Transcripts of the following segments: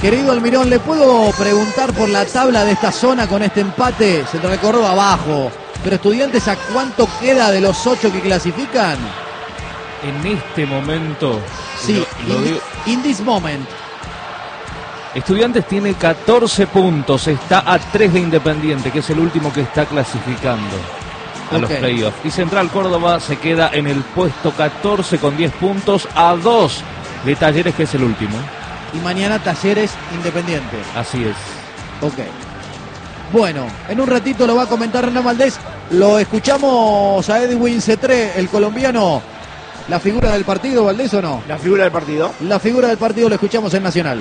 Querido Almirón, ¿le puedo preguntar por la tabla de esta zona con este empate? Central Córdoba abajo, pero Estudiantes, ¿a cuánto queda de los 8 que clasifican? En este momento, sí, in this moment. Estudiantes tiene 14 puntos, está a 3 de Independiente, que es el último que está clasificando a los playoffs. Y Central Córdoba se queda en el puesto 14 con 10 puntos, a 2 de Talleres, que es el último. Y mañana Talleres Independiente. Así es. Ok. Bueno, en un ratito lo va a comentar Hernán Valdés. Lo escuchamos a Edwin Cetré, el colombiano. ¿La figura del partido, Valdés, o no? La figura del partido. La figura del partido lo escuchamos en Nacional.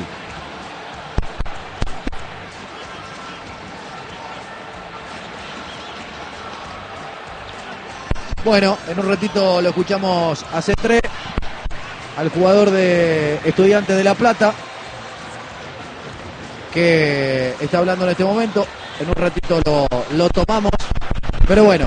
Bueno, en un ratito lo escuchamos a Cetré, al jugador de Estudiantes de La Plata, que está hablando en este momento. En un ratito lo tomamos, pero bueno.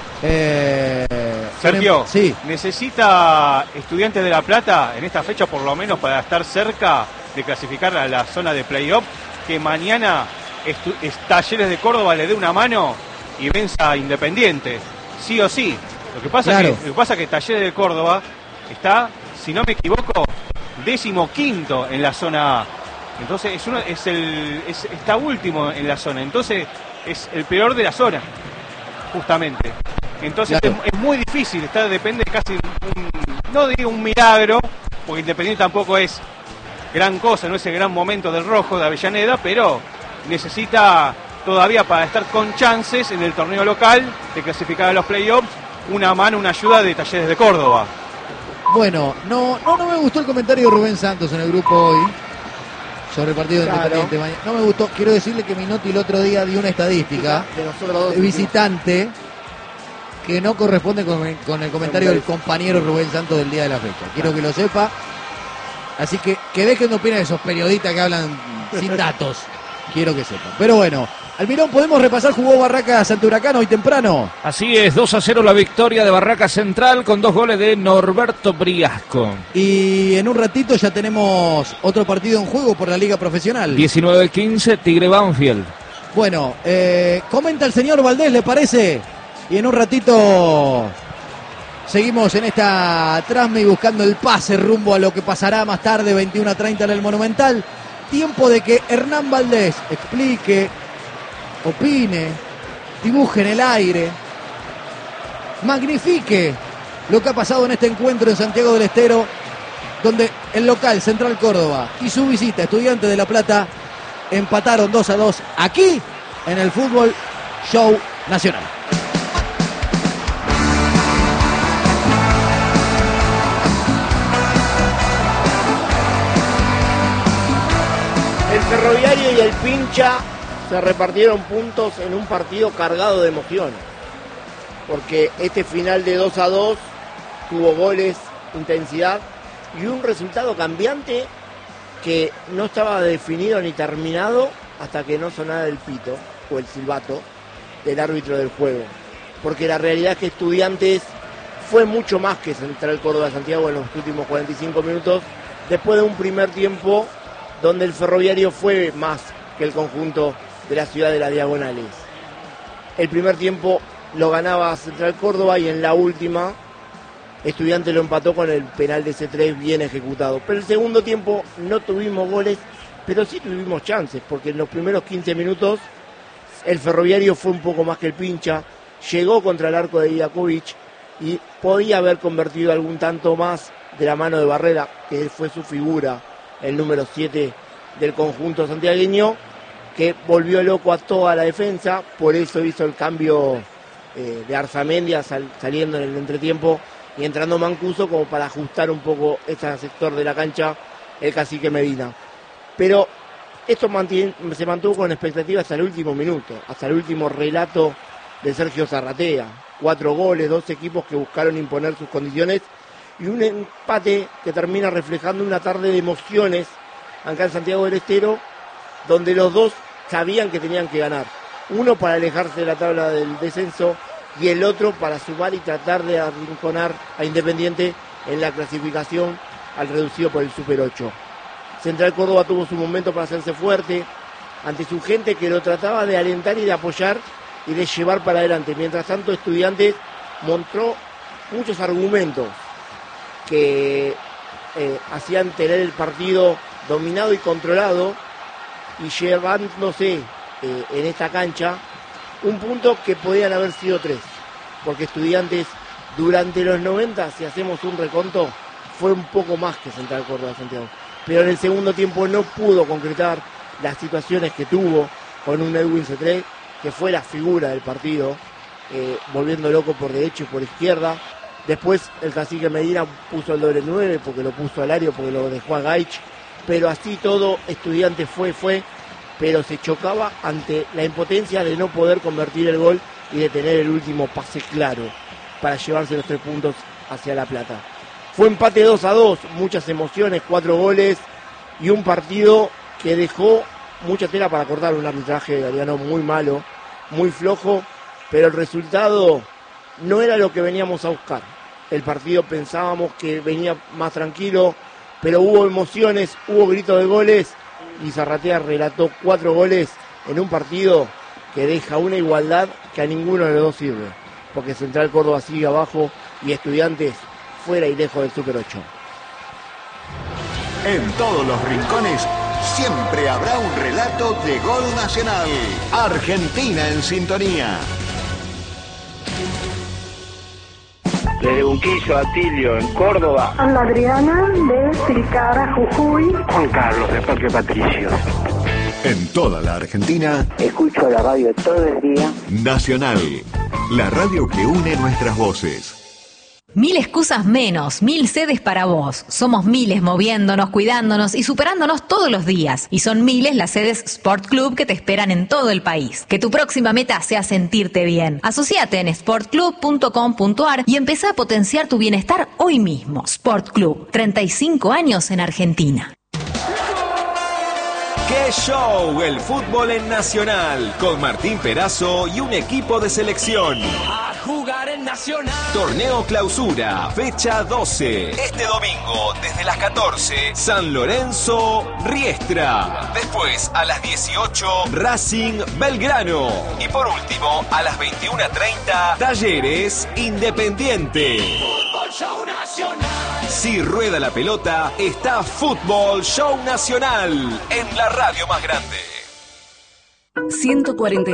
Sergio, sí. ¿Necesita Estudiantes de La Plata en esta fecha por lo menos para estar cerca de clasificar a la zona de playoff? Que mañana Talleres de Córdoba le dé una mano y venza a Independiente, sí o sí. Lo que pasa es que Talleres de Córdoba está, si no me equivoco, 15º en la zona A. Entonces está último en la zona. Entonces es el peor de la zona, justamente. Entonces es muy difícil. Depende casi, no digo un milagro, porque Independiente tampoco es gran cosa, no es el gran momento del rojo de Avellaneda, pero necesita todavía, para estar con chances en el torneo local de clasificar a los playoffs, una mano, una ayuda de Talleres de Córdoba. Bueno, no me gustó el comentario de Rubén Santos en el grupo hoy sobre el partido de Independiente. No me gustó. Quiero decirle que Minotti el otro día dio una estadística de visitante que no corresponde con el comentario del compañero Rubén Santos del día de la fecha. Quiero que lo sepa. Así que dejen de opinar esos periodistas que hablan sin datos. Quiero que sepan. Pero bueno, Almirón, ¿podemos repasar? Jugó Barracas ante Huracán hoy temprano. Así es, 2-0 la victoria de Barracas Central con 2 goles de Norberto Briasco. Y en un ratito ya tenemos otro partido en juego por la Liga Profesional. 19-15, Tigre Banfield. Bueno, comenta el señor Valdés, ¿le parece? Y en un ratito seguimos en esta transmisión buscando el pase rumbo a lo que pasará más tarde, 21:30 en el Monumental. Tiempo de que Hernán Valdés explique, opine, dibuje en el aire, magnifique lo que ha pasado en este encuentro en Santiago del Estero, donde el local Central Córdoba y su visita Estudiantes de La Plata empataron 2-2 aquí en el Fútbol Show Nacional. El Ferroviario y el Pincha se repartieron puntos en un partido cargado de emoción, porque este final de 2-2 tuvo goles, intensidad y un resultado cambiante que no estaba definido ni terminado hasta que no sonara el pito o el silbato del árbitro del juego, porque la realidad es que Estudiantes fue mucho más que Central Córdoba de Santiago en los últimos 45 minutos, después de un primer tiempo donde el Ferroviario fue más que el conjunto de la ciudad de las Diagonales. El primer tiempo lo ganaba Central Córdoba y en la última Estudiantes lo empató con el penal de C3 bien ejecutado. Pero el segundo tiempo no tuvimos goles, pero sí tuvimos chances, porque en los primeros 15 minutos el Ferroviario fue un poco más que el Pincha, llegó contra el arco de Idakovic y podía haber convertido algún tanto más de la mano de Barrera, que fue su figura, el número 7 del conjunto santiagueño, que volvió loco a toda la defensa. Por eso hizo el cambio de Arzamendia saliendo en el entretiempo y entrando Mancuso como para ajustar un poco este sector de la cancha el cacique Medina. Pero esto se mantuvo con expectativa hasta el último minuto, hasta el último relato de Sergio Zarratea. 4 goles, 2 equipos que buscaron imponer sus condiciones y un empate que termina reflejando una tarde de emociones acá en Santiago del Estero, donde los dos sabían que tenían que ganar. Uno para alejarse de la tabla del descenso y el otro para sumar y tratar de arrinconar a Independiente en la clasificación al reducido por el Super 8. Central Córdoba tuvo su momento para hacerse fuerte ante su gente que lo trataba de alentar y de apoyar y de llevar para adelante. Mientras tanto, Estudiantes mostró muchos argumentos que hacían tener el partido dominado y controlado y llevándose en esta cancha un punto que podían haber sido 3, porque Estudiantes durante los 90, si hacemos un reconto, fue un poco más que Central Córdoba Santiago, pero en el segundo tiempo no pudo concretar las situaciones que tuvo con un Edwin Cetré, que fue la figura del partido, volviendo loco por derecha y por izquierda. Después el cacique Medina puso el doble 9 porque lo puso al área, porque lo dejó a Gaich, pero así todo Estudiantes fue, pero se chocaba ante la impotencia de no poder convertir el gol y de tener el último pase claro para llevarse los 3 puntos hacia La Plata. Fue empate 2-2, muchas emociones, 4 goles y un partido que dejó mucha tela para cortar, un arbitraje de Galeano muy malo, muy flojo, pero el resultado no era lo que veníamos a buscar. El partido pensábamos que venía más tranquilo, pero hubo emociones, hubo gritos de goles y Zarratea relató 4 goles en un partido que deja una igualdad que a ninguno de los dos sirve, porque Central Córdoba sigue abajo y Estudiantes fuera y lejos del Super 8. En todos los rincones siempre habrá un relato de gol nacional. Argentina en sintonía. Desde Unquillo, Atilio, en Córdoba. Ana Adriana, de Tilcara, Jujuy. Juan Carlos, de Parque Patricios. En toda la Argentina. Escucho la radio todo el día. Nacional, la radio que une nuestras voces. 1000 excusas menos, 1000 sedes para vos. Somos miles moviéndonos, cuidándonos y superándonos todos los días. Y son miles las sedes Sport Club que te esperan en todo el país. Que tu próxima meta sea sentirte bien. Asociate en sportclub.com.ar y empezá a potenciar tu bienestar hoy mismo. Sport Club, 35 años en Argentina. ¡Qué show! El fútbol en Nacional, con Martín Perazo y un equipo de selección. A jugar en Nacional. Torneo Clausura, fecha 12. Este domingo, desde las 14, San Lorenzo, Riestra. Después, a las 18, Racing, Belgrano. Y por último, a las 21:30, Talleres, Independiente. Fútbol Show Nacional. Si rueda la pelota, está Fútbol Show Nacional en la radio más grande. 140